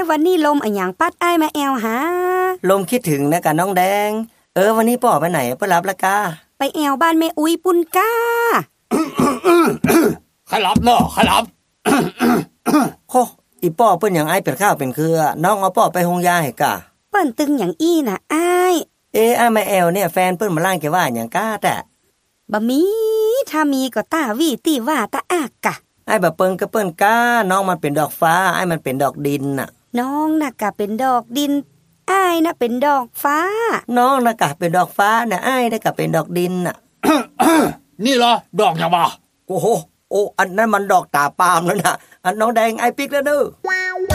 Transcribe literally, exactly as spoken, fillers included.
วันนี้ลมอะหยังปัดอ้ายมาแอวหาลมคิดถึงนะกะน้องแดงเออวันนี้ป่อไปไหนเปิ้นรับละกาไปแอวบ้านแม่อุ้ยปุ้นก้าขลับเนาะขลับโคอีป่อเปิ้นหยังอ้ายเป็นข้าวเป็นเครือน้องเอาป่อไปโรงยาให้กะเปิ้นตึงหยังอี้น่ะอ้ายเอ้อ้ายมาแอวเนี่ยแฟนเปิ้นมาล่างแกว่าหยังกาแต่บ่มีถ้ามีก็ต้าวี่ติว่าตาอากกะอ้ายบ่เปิ้นก็เปิ้นกาน้องมันเป็นดอกฟ้าอ้ายมันเป็นดอกดินน่ะน้องน่ะกะเป็นดอกดินอ้ายน่ะเป็นดอกฟ้าน้องน่ะกะเป็นดอกฟ้าน่ะอ้ายน่ะกะเป็นดอกดินน่ะนี่เหรอดอกหยังบ่โอ้โหโอ้อันนั้นมันดอกตาปาล์มแล้วนะอันน้องแดงไอ้ปิ๊กแล้วเด้อ